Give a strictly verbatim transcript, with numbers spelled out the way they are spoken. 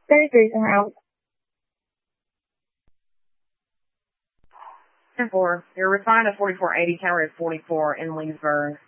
thirty-three around. ten four. You're refined at forty-four eighty, tower at forty-four in Leesburg.